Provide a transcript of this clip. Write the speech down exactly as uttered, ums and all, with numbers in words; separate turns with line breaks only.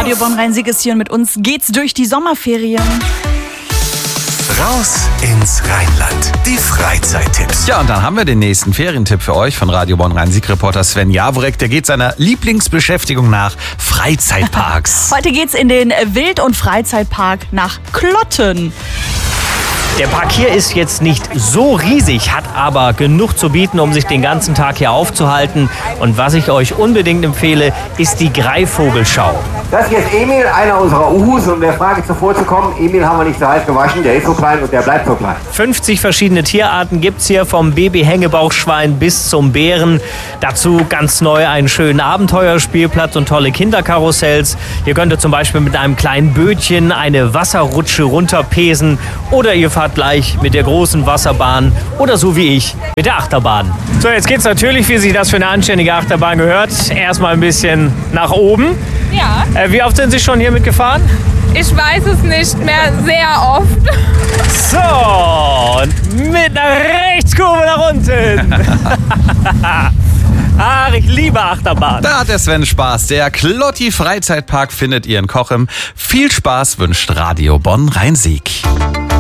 Radio Bonn-Rhein-Sieg ist hier und mit uns geht's durch die Sommerferien.
Raus ins Rheinland. Die Freizeittipps.
Ja, und dann haben wir den nächsten Ferientipp für euch von Radio Bonn-Rhein-Sieg-Reporter Sven Jaworek. Der geht seiner Lieblingsbeschäftigung nach: Freizeitparks.
Heute geht's in den Wild- und Freizeitpark nach Klotten.
Der Park hier ist jetzt nicht so riesig, hat aber genug zu bieten, um sich den ganzen Tag hier aufzuhalten. Und was ich euch unbedingt empfehle, ist die Greifvogelschau.
Das hier ist Emil, einer unserer Uhus, um der Frage zuvor zu kommen. Emil haben wir nicht so heiß gewaschen, der ist so klein und der bleibt so klein.
fünfzig verschiedene Tierarten gibt's hier, vom Baby-Hängebauchschwein bis zum Bären. Dazu ganz neu einen schönen Abenteuerspielplatz und tolle Kinderkarussells. Ihr könnt zum Beispiel mit einem kleinen Bötchen eine Wasserrutsche runterpesen oder ihr fahrt gleich mit der großen Wasserbahn oder so wie ich mit der Achterbahn. So, jetzt geht's natürlich, wie sich das für eine anständige Achterbahn gehört, erstmal ein bisschen nach oben.
Ja.
Äh, wie oft sind Sie schon hier mitgefahren?
Ich weiß es nicht mehr, sehr oft.
So, und mit einer Rechtskurve nach unten. Ach, ich liebe Achterbahn.
Da hat der Sven Spaß. Der Klotti Freizeitpark findet ihr in Cochem. Viel Spaß wünscht Radio Bonn-Rhein-Sieg.